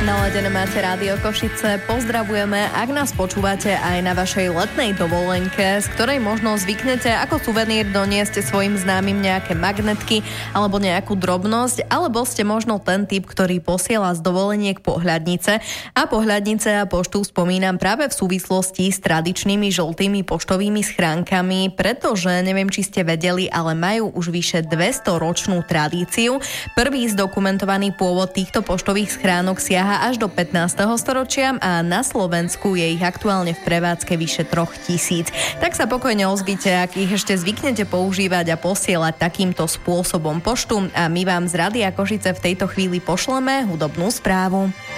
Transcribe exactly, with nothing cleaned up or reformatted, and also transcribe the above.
Naladené máte Rádio Košice, pozdravujeme, ak nás počúvate aj na vašej letnej dovolenke, z ktorej možno zvyknete ako suvenír doniesť svojim známym nejaké magnetky alebo nejakú drobnosť, alebo ste možno ten typ, ktorý posiela z dovoleniek pohľadnice. A pohľadnice a poštu spomínam práve v súvislosti s tradičnými žltými poštovými schránkami, pretože neviem, či ste vedeli, ale majú už vyše dvestoročnú tradíciu. Prvý zdokumentovaný pôvod týchto poštových schránok siaha až do pätnásteho storočia a na Slovensku je ich aktuálne v prevádzke vyše troch tisíc. Tak sa pokojne ozvite, ak ich ešte zvyknete používať a posielať takýmto spôsobom poštu, a my vám z Rádia Košice v tejto chvíli pošleme hudobnú správu.